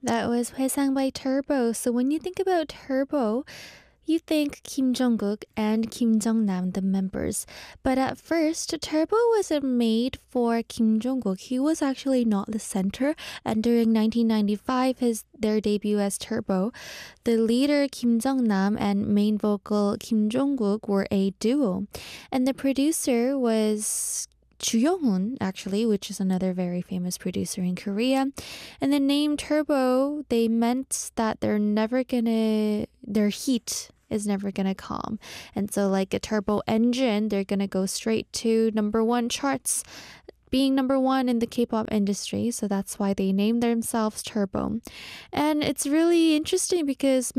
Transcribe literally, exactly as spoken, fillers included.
That was Hwaesang by Turbo. So when you think about Turbo, you think Kim Jong-kook and Kim Jong-nam, the members. But at first, Turbo wasn't made for Kim Jong-kook. He was actually not the center. And during nineteen ninety-five, his their debut as Turbo, the leader Kim Jong-nam and main vocal Kim Jong-kook were a duo. And the producer was Chu Young-hoon, actually, which is another very famous producer in Korea. And the name Turbo, they meant that they're never gonna, their heat is never gonna calm. And so like a turbo engine, they're gonna go straight to number one charts, being number one in the K-pop industry. So that's why they named themselves Turbo. And it's really interesting because